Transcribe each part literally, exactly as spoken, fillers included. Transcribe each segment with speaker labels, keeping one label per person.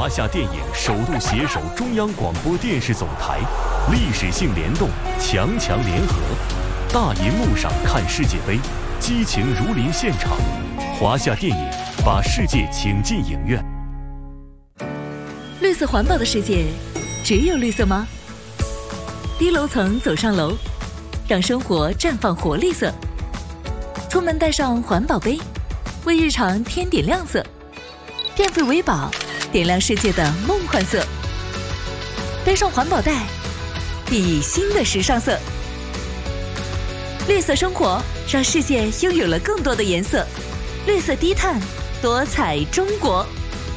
Speaker 1: 华夏电影首度携手中央广播电视总台，历史性联动，强强联合。大银幕上看世界杯，激情如临现场。华夏电影把世界请进影院。
Speaker 2: 绿色环保的世界，只有绿色吗？低楼层走上楼，让生活绽放活力色。出门带上环保杯，为日常添点亮色。电费为宝，点亮世界的梦幻色。背上环保袋，熠熠新的时尚色。绿色生活，让世界拥有了更多的颜色。绿色低碳，多彩中国。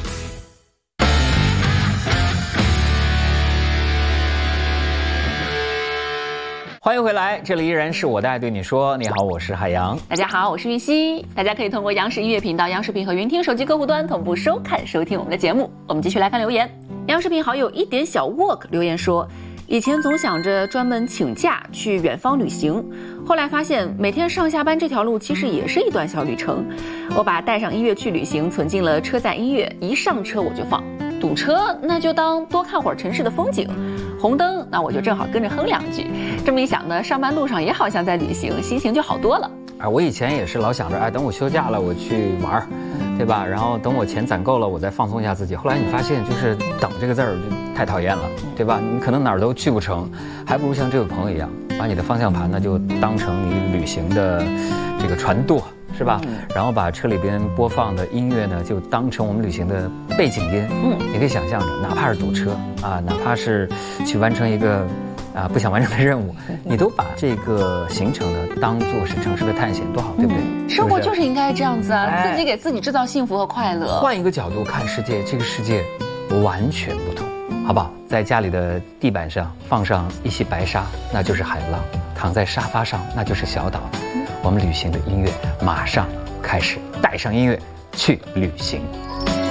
Speaker 3: 欢迎回来，这里依然是我的爱对你说。你好，我是海洋。
Speaker 4: 大家好，我是玉溪。大家可以通过央视音乐频道、央视频和云听手机客户端同步收看、收听我们的节目。我们继续来看留言。央视频好友一点小 work 留言说，以前总想着专门请假去远方旅行，后来发现每天上下班这条路其实也是一段小旅程。我把带上音乐去旅行存进了车载音乐，一上车我就放。堵车那就当多看会儿城市的风景，红灯那我就正好跟着哼两句。这么一想呢，上班路上也好像在旅行，心情就好多了。
Speaker 3: 啊，我以前也是老想着，哎，等我休假了我去玩，对吧？然后等我钱攒够了，我再放松一下自己。后来你发现，就是等这个字儿就太讨厌了，对吧？你可能哪儿都去不成，还不如像这位朋友一样，把你的方向盘呢就当成你旅行的这个船舵。是吧？嗯、然后把车里边播放的音乐呢，就当成我们旅行的背景音。嗯，你可以想象着，哪怕是堵车啊，哪怕是去完成一个啊不想完成的任务，你都把这个行程呢当作是城市的探险，多好，对不对？
Speaker 4: 嗯、生活就是应该这样子啊，哎、自己给自己制造幸福和快乐。
Speaker 3: 换一个角度看世界，这个世界完全不同，好不好？在家里的地板上放上一袭白纱，那就是海浪；躺在沙发上，那就是小岛。我们旅行的音乐马上开始，带上音乐去旅行。